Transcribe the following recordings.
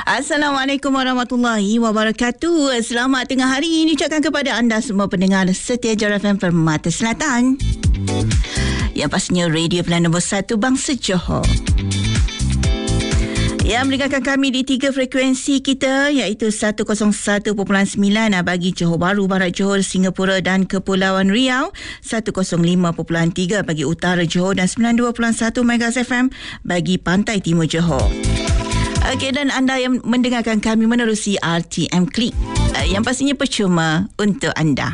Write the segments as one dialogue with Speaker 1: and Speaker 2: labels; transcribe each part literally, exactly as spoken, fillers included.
Speaker 1: Assalamualaikum warahmatullahi wabarakatuh. Selamat tengah hari ini ucapkan kepada anda semua pendengar setia Jar F M Permata Selatan. Yang pastinya radio pilihan nombor satu bangsa Johor. Yang mendengarkan kami di tiga frekuensi kita, iaitu seratus satu perpuluhan sembilan bagi Johor Bahru, Barat Johor, Singapura dan Kepulauan Riau, seratus lima perpuluhan tiga bagi Utara Johor dan sembilan puluh dua perpuluhan satu MHz F M bagi Pantai Timur Johor. Okey, dan anda yang mendengarkan kami menerusi R T M Klik, yang pastinya percuma untuk anda.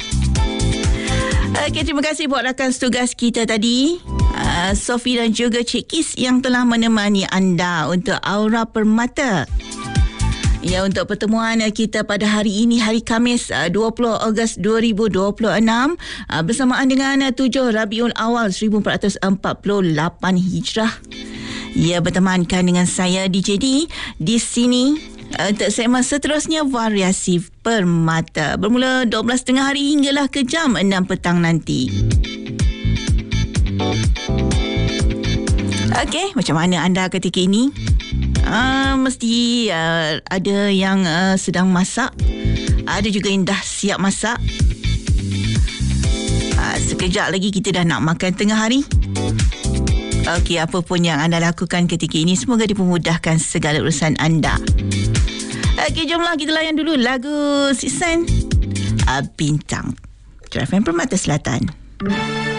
Speaker 1: Okey, terima kasih buat rakan setugas kita tadi, uh, Sophie dan juga Cik Kis yang telah menemani anda untuk Aura Permata. Ya, untuk pertemuan kita pada hari ini, hari Khamis dua puluh Ogos dua ribu dua puluh enam, bersamaan dengan tujuh Rabiul Awal seribu empat ratus empat puluh lapan Hijrah. Ya, bertemankan dengan saya D J D di sini untuk segmen seterusnya Variasi Permata, bermula dua belas tiga puluh hari hinggalah ke jam enam petang nanti. Okey, macam mana anda ketika ini? Uh, mesti uh, ada yang uh, sedang masak, ada juga yang dah siap masak. Uh, sekejap lagi kita dah nak makan tengah hari. Okey, apa pun yang anda lakukan ketika ini, semoga dipermudahkan segala urusan anda. Okey, jomlah kita layan dulu lagu Sisan uh, Bintang Jar F M Permata Selatan.